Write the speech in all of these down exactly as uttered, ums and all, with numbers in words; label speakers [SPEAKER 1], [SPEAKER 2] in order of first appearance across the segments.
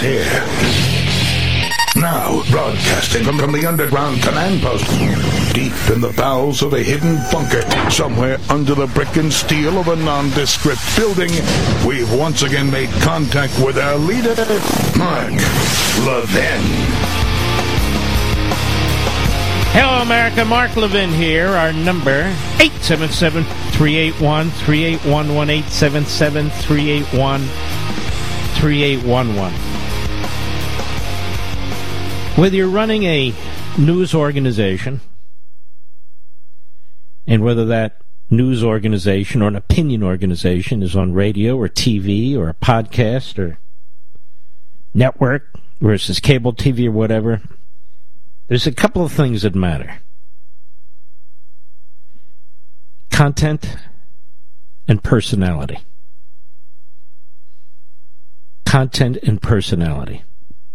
[SPEAKER 1] here. Now, broadcasting from, from the underground command post, deep in the bowels of a hidden bunker, somewhere under the brick and steel of a nondescript building, we've once again made contact with our leader, Mark Levin.
[SPEAKER 2] Hello, America. Mark Levin here. Our number, eight seven seven, three eight one, three eight one one, eight seven seven, three eight one, three eight one one. Whether you're running a news organization, and whether that news organization or an opinion organization is on radio or T V or a podcast or network versus cable T V or whatever, there's a couple of things that matter. Content and personality. Content and personality.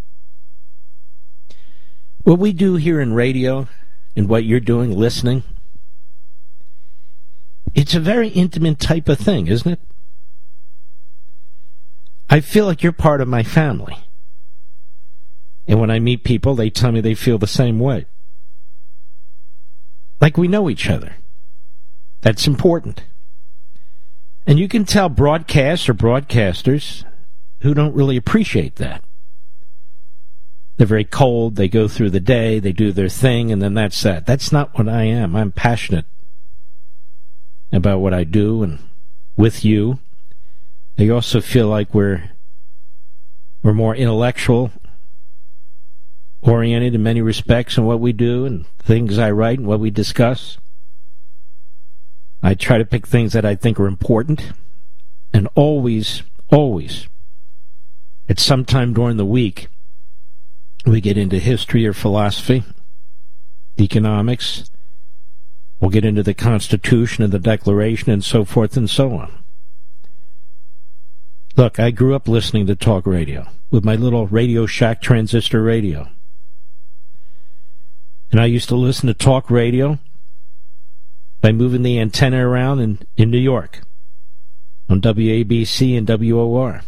[SPEAKER 2] What we do here in radio and what you're doing, listening, it's a very intimate type of thing, isn't it? I feel like you're part of my family. And when I meet people, they tell me they feel the same way. Like we know each other. That's important. And you can tell broadcasts or broadcasters who don't really appreciate that. They're very cold, they go through the day, they do their thing, and then that's that. That's not what I am. I'm passionate about what I do and with you. They also feel like we're we're more intellectual oriented in many respects in what we do and things I write and what we discuss. I try to pick things that I think are important, and always, always, at some time during the week, we get into history or philosophy, economics. We'll get into the Constitution and the Declaration and so forth and so on. Look, I grew up listening to talk radio with my little Radio Shack transistor radio. And I used to listen to talk radio by moving the antenna around in, in New York on W A B C and W O R.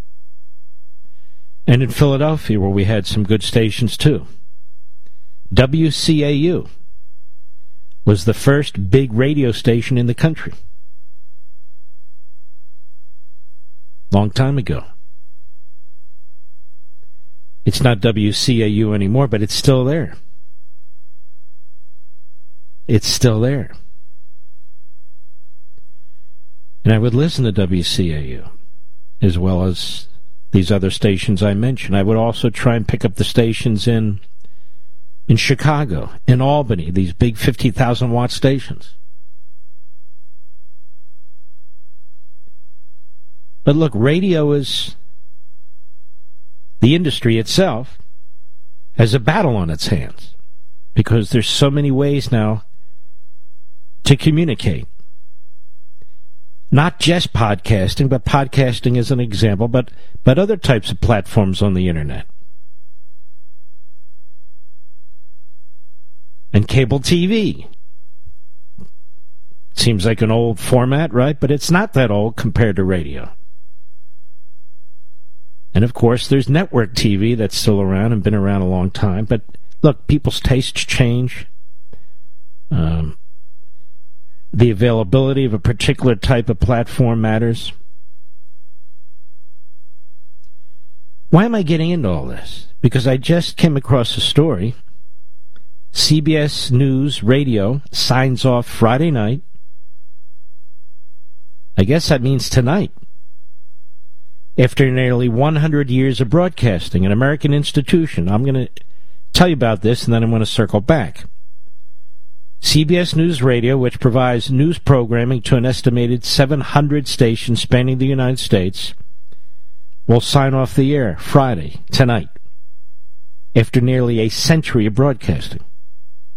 [SPEAKER 2] And in Philadelphia, where we had some good stations, too. W C A U was the first big radio station in the country. Long time ago. It's not W C A U anymore, but it's still there. It's still there. And I would listen to W C A U, as well as these other stations I mentioned. I would also try and pick up the stations in in Chicago, in Albany, these big fifty thousand watt stations. But look, radio is, the industry itself has a battle on its hands because there's so many ways now to communicate. Not just podcasting, but podcasting is an example, but, but other types of platforms on the internet. And cable T V. Seems like an old format, right? But it's not that old compared to radio. And of course, there's network T V that's still around and been around a long time. But look, people's tastes change. Um, the availability of a particular type of platform matters. Why am I getting into all this? Because I just came across a story. C B S News Radio signs off Friday night. I guess that means tonight. After nearly one hundred years of broadcasting, an American institution. I'm going to tell you about this, and then I'm going to circle back. C B S News Radio, which provides news programming to an estimated seven hundred stations spanning the United States, will sign off the air Friday, tonight, after nearly a century of broadcasting.